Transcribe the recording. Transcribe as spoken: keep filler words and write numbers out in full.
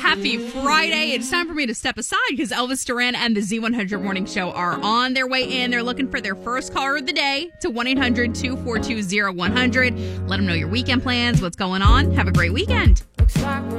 Happy Friday. It's time for me to step aside because Elvis Duran and the Z one hundred Morning Show are on their way in. They're looking for their first caller of the day to one eight hundred two four two zero one hundred. Let them know your weekend plans, what's going on. Have a great weekend. Looks like we're